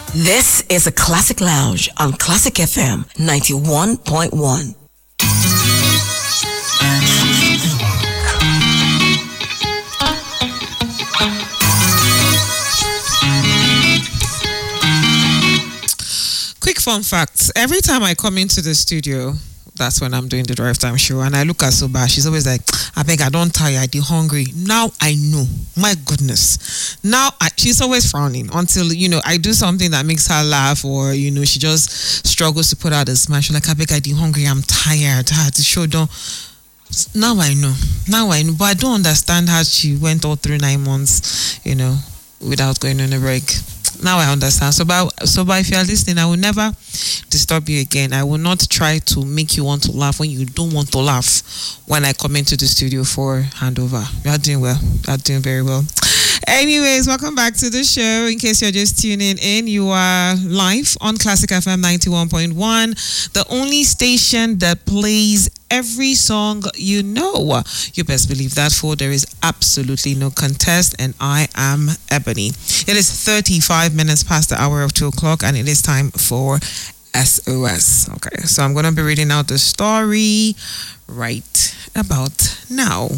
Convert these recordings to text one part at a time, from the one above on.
This is a Classic Lounge on Classic FM 91.1. Quick fun facts. Every time I come into the studio, that's when I'm doing the drive time show, and I look at Soba, she's always like, I beg, I don't tire, I'm hungry. Now I know, my goodness. She's always frowning until, I do something that makes her laugh, or, she just struggles to put out a smile. She's like, I beg, I'm hungry, I'm tired, the show don't. Now I know, but I don't understand how she went all through 9 months, without going on a break. Now I understand. So, if you are listening, I will never disturb you again. I will not try to make you want to laugh when you don't want to laugh when I come into the studio for handover. You are doing well. You are doing very well. Anyways, welcome back to the show. In case you're just tuning in, you are live on Classic FM 91.1, the only station that plays every song you know. You best believe that, for there is absolutely no contest, and I am Ebony. It is 35 minutes past the hour of 2 o'clock, and it is time for SOS. Okay, so I'm going to be reading out the story right about now.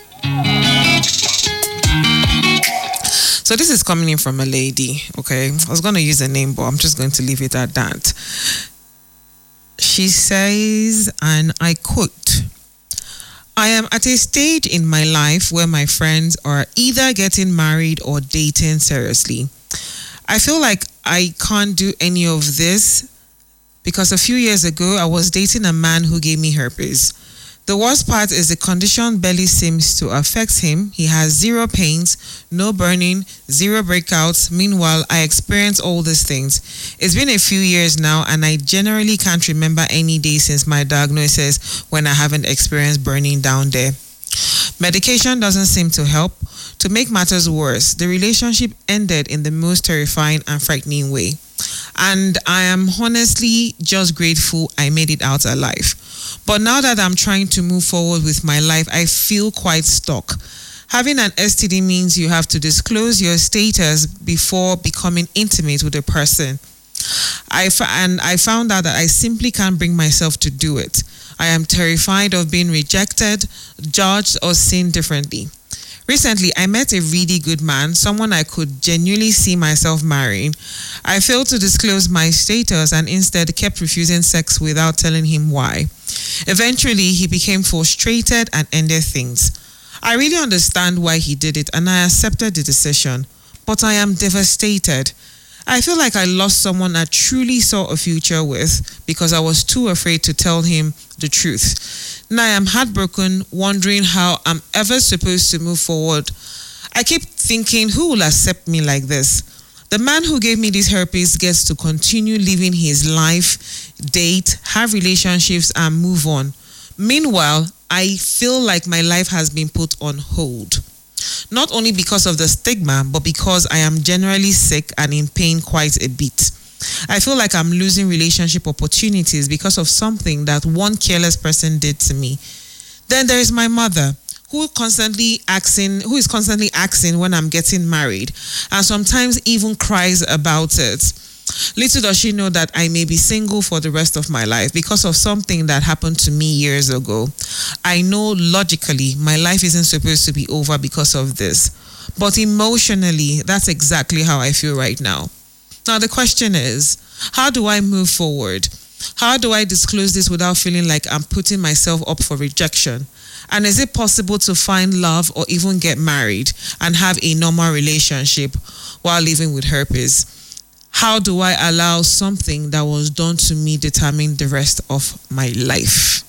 So this is coming in from a lady, okay? I was going to use a name, but I'm just going to leave it at that. She says, and I quote, I am at a stage in my life where my friends are either getting married or dating seriously. I feel like I can't do any of this because a few years ago, I was dating a man who gave me herpes. The worst part is the condition barely seems to affect him. He has zero pains, no burning, zero breakouts. Meanwhile, I experience all these things. It's been a few years now, and I generally can't remember any day since my diagnosis when I haven't experienced burning down there. Medication doesn't seem to help. To make matters worse, the relationship ended in the most terrifying and frightening way. And I am honestly just grateful I made it out alive. But now that I'm trying to move forward with my life, I feel quite stuck. Having an STD means you have to disclose your status before becoming intimate with a person. I found out that I simply can't bring myself to do it. I am terrified of being rejected, judged, or seen differently. Recently, I met a really good man, someone I could genuinely see myself marrying. I failed to disclose my status and instead kept refusing sex without telling him why. Eventually, he became frustrated and ended things. I really understand why he did it, and I accepted the decision, but I am devastated. I feel like I lost someone I truly saw a future with because I was too afraid to tell him the truth. Now I am heartbroken, wondering how I'm ever supposed to move forward. I keep thinking, who will accept me like this? The man who gave me this herpes gets to continue living his life, date, have relationships, and move on. Meanwhile, I feel like my life has been put on hold. Not only because of the stigma, but because I am generally sick and in pain quite a bit. I feel like I'm losing relationship opportunities because of something that one careless person did to me. Then there is my mother, who is constantly asking when I'm getting married, and sometimes even cries about it. Little does she know that I may be single for the rest of my life because of something that happened to me years ago. I know logically my life isn't supposed to be over because of this, but emotionally, that's exactly how I feel right now. Now the question is, how do I move forward? How do I disclose this without feeling like I'm putting myself up for rejection? And is it possible to find love or even get married and have a normal relationship while living with herpes? How do I allow something that was done to me determine the rest of my life?